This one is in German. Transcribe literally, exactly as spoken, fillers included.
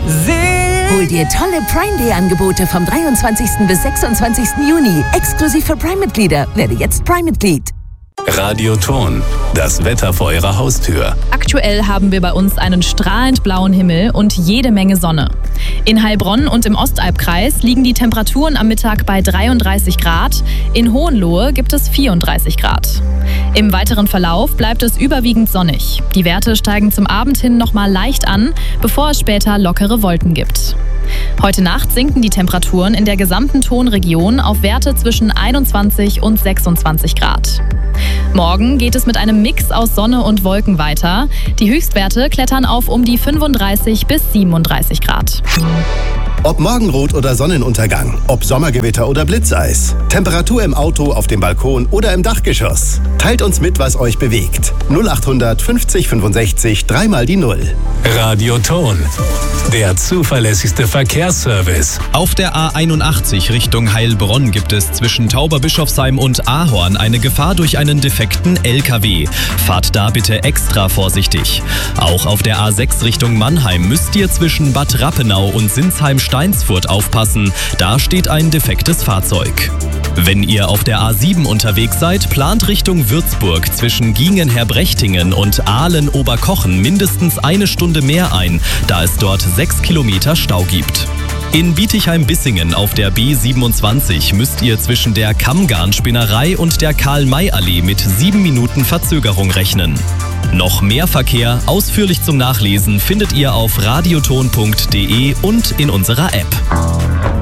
Hol dir tolle Prime Day Angebote vom dreiundzwanzigsten bis sechsundzwanzigsten Juni. Exklusiv für Prime-Mitglieder. Werde jetzt Prime-Mitglied. Radioton, das Wetter vor Ihrer Haustür. Aktuell haben wir bei uns einen strahlend blauen Himmel und jede Menge Sonne. In Heilbronn und im Ostalbkreis liegen die Temperaturen am Mittag bei dreiunddreißig Grad. In Hohenlohe gibt es vierunddreißig Grad. Im weiteren Verlauf bleibt es überwiegend sonnig. Die Werte steigen zum Abend hin nochmal leicht an, bevor es später lockere Wolken gibt. Heute Nacht sinken die Temperaturen in der gesamten Tonregion auf Werte zwischen einundzwanzig und sechsundzwanzig Grad. Morgen geht es mit einem Mix aus Sonne und Wolken weiter. Die Höchstwerte klettern auf um die fünfunddreißig bis siebenunddreißig Grad. Ob Morgenrot oder Sonnenuntergang, ob Sommergewitter oder Blitzeis, Temperatur im Auto, auf dem Balkon oder im Dachgeschoss. Teilt uns mit, was euch bewegt. null achthundert fünfzig fünfundsechzig, dreimal die Null. Radioton, der zuverlässigste Verkehrsservice. Auf der A einundachtzig Richtung Heilbronn gibt es zwischen Tauberbischofsheim und Ahorn eine Gefahr durch einen defekten L K W. Fahrt da bitte extra vorsichtig. Auch auf der A sechs Richtung Mannheim müsst ihr zwischen Bad Rappenau und Sinsheim-Steinsfurt aufpassen. Da steht ein defektes Fahrzeug. Wenn ihr auf der A sieben unterwegs seid, plant Richtung Würzburg zwischen Giengen-Herbrechtingen und Aalen-Oberkochen mindestens eine Stunde mehr ein, da es dort sechs Kilometer Stau gibt. In Bietigheim-Bissingen auf der B siebenundzwanzig müsst ihr zwischen der Kammgarnspinnerei und der Karl-May-Allee mit sieben Minuten Verzögerung rechnen. Noch mehr Verkehr, ausführlich zum Nachlesen, findet ihr auf radioton punkt de und in unserer App.